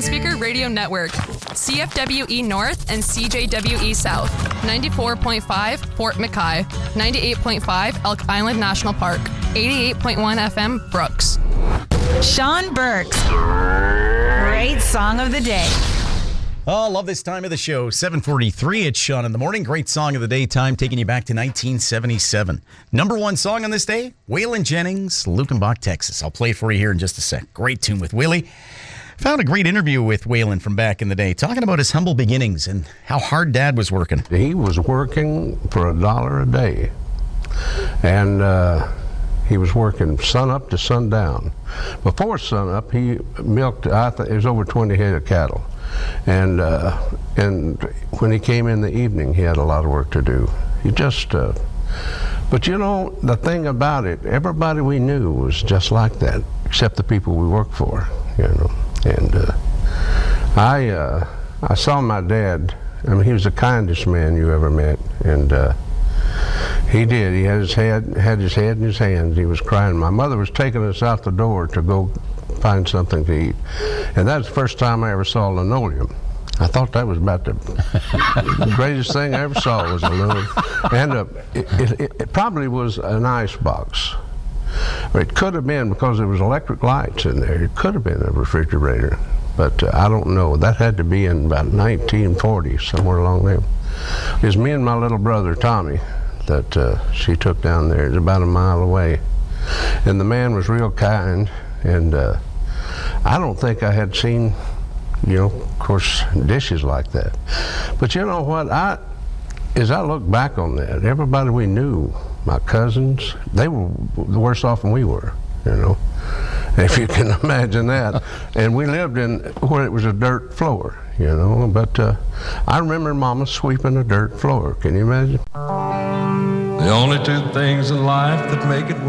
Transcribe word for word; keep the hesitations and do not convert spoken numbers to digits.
ten Speaker Radio Network. C F W E North and C J W E South. ninety-four point five Fort McKay. ninety-eight point five Elk Island National Park. eighty-eight point one F M Brooks. Sean Burks. Great song of the day. Oh, love this time of the show. seven forty-three, it's Sean in the morning. Great song of the day time, taking you back to nineteen seventy-seven. Number one song on this day, Waylon Jennings, Lukenbach, Texas. I'll play it for you here in just a sec. Great tune with Willie. Found a great interview with Waylon from back in the day, talking about his humble beginnings and how hard Dad was working. He was working for a dollar a day. And uh, he was working sun up to sundown. Before sun up, he milked, I think it was over twenty head of cattle. And uh, and when he came in the evening, he had a lot of work to do. He just, uh, but you know, the thing about it, everybody we knew was just like that, except the people we worked for, you know. And uh, I, uh, I saw my dad. I mean, he was the kindest man you ever met, and uh, he did. He had his head, had his head in his hands. He was crying. My mother was taking us out the door to go find something to eat. And that was the first time I ever saw linoleum. I thought that was about the, the greatest thing I ever saw was a linoleum. And uh, it, it, it probably was an ice box. It could have been, because there was electric lights in there, it could have been a refrigerator. But uh, I don't know. That had to be in about nineteen forty, somewhere along there. It was me and my little brother, Tommy, that uh, she took down there. It's about a mile away. And the man was real kind, and uh, I don't think I had seen, you know, of course, dishes like that. But you know what? I, as I look back on that, everybody we knew, my cousins, they were the worse off than we were, you know, if you can imagine that. And we lived in where it was a dirt floor, you know, but uh, I remember Mama sweeping a dirt floor. Can you imagine? The only two things in life that make it work.